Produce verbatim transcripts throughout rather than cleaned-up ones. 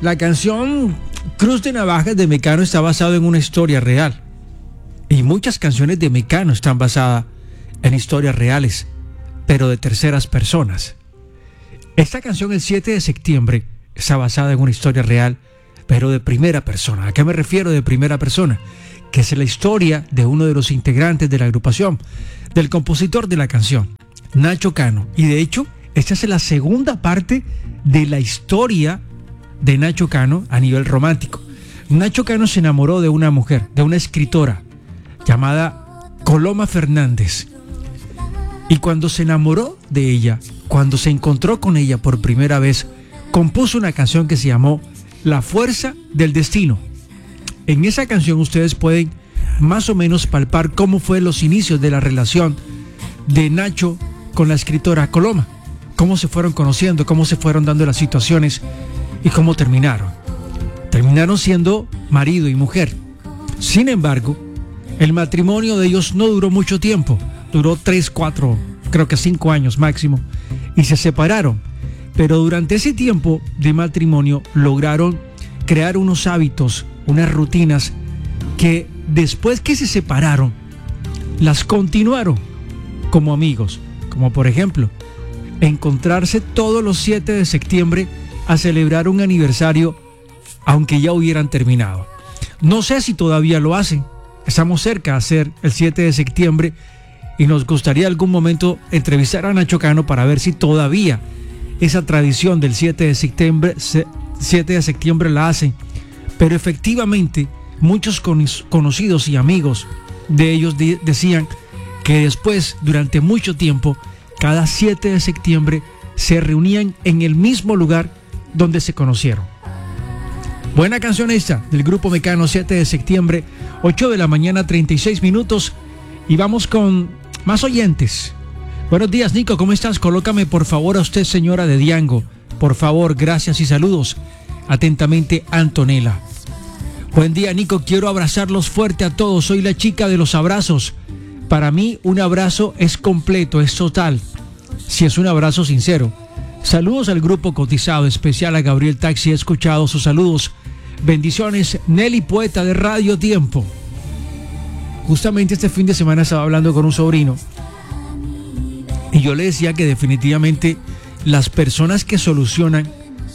La canción Cruz de Navajas de Mecano está basada en una historia real. Y muchas canciones de Mecano están basadas en historias reales, pero de terceras personas. Esta canción, el siete de septiembre, está basada en una historia real, pero de primera persona. ¿A qué me refiero de primera persona? Que es la historia de uno de los integrantes de la agrupación, del compositor de la canción, Nacho Cano. Y de hecho, esta es la segunda parte de la historia de Nacho Cano a nivel romántico. Nacho Cano se enamoró de una mujer, de una escritora llamada Coloma Fernández. Y cuando se enamoró de ella, cuando se encontró con ella por primera vez, compuso una canción que se llamó La Fuerza del Destino. En esa canción ustedes pueden más o menos palpar cómo fue los inicios de la relación de Nacho con la escritora Coloma, cómo se fueron conociendo, cómo se fueron dando las situaciones y cómo terminaron. Terminaron siendo marido y mujer. Sin embargo, el matrimonio de ellos no duró mucho tiempo, duró tres, cuatro, creo que cinco años máximo, y se separaron. Pero durante ese tiempo de matrimonio lograron crear unos hábitos, unas rutinas que después que se separaron, las continuaron como amigos. Como por ejemplo, encontrarse todos los siete de septiembre a celebrar un aniversario, aunque ya hubieran terminado. No sé si todavía lo hacen. Estamos cerca de hacer el siete de septiembre y nos gustaría algún momento entrevistar a Nacho Cano para ver si todavía esa tradición del siete de septiembre, siete de septiembre la hacen. Pero efectivamente, muchos conocidos y amigos de ellos de- decían que después, durante mucho tiempo, cada siete de septiembre se reunían en el mismo lugar donde se conocieron. Buena canción esta del grupo Mecano, siete de septiembre, ocho de la mañana, treinta y seis minutos. Y vamos con más oyentes. Buenos días, Nico, ¿cómo estás? Colócame por favor a usted, señora de Diango. Por favor, gracias y saludos. Atentamente, Antonella. Buen día, Nico, quiero abrazarlos fuerte a todos. Soy la chica de los abrazos. Para mí, un abrazo es completo, es total, si es un abrazo sincero. Saludos al grupo cotizado, especial a Gabriel Taxi, he escuchado sus saludos. Bendiciones, Nelly Poeta de Radio Tiempo. Justamente este fin de semana estaba hablando con un sobrino y yo le decía que definitivamente las personas que solucionan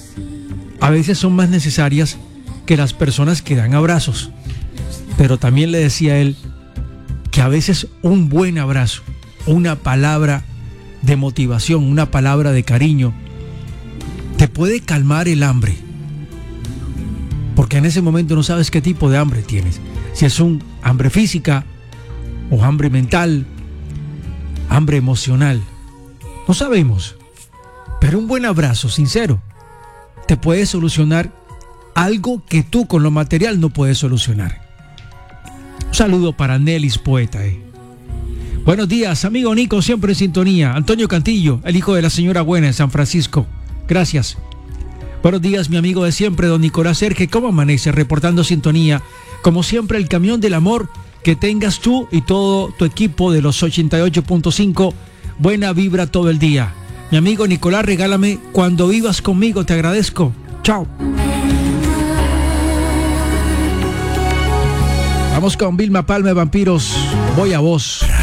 a veces son más necesarias que las personas que dan abrazos. Pero también le decía a él que a veces un buen abrazo, una palabra de motivación, una palabra de cariño, te puede calmar el hambre. Porque en ese momento no sabes qué tipo de hambre tienes. Si es un hambre física o hambre mental, hambre emocional. No sabemos. Pero un buen abrazo sincero te puede solucionar algo que tú con lo material no puedes solucionar. Un saludo para Nelis Poeta. Eh. Buenos días, amigo Nico, siempre en sintonía. Antonio Cantillo, el hijo de la señora Buena en San Francisco. Gracias. Buenos días, mi amigo de siempre, don Nicolás Serge. ¿Cómo amanece? Reportando sintonía. Como siempre, el camión del amor que tengas tú y todo tu equipo de los ochenta y ocho punto cinco. Buena vibra todo el día. Mi amigo Nicolás, regálame Cuando Vivas Conmigo. Te agradezco. Chao. Vamos con Vilma Palma de Vampiros. Voy a vos.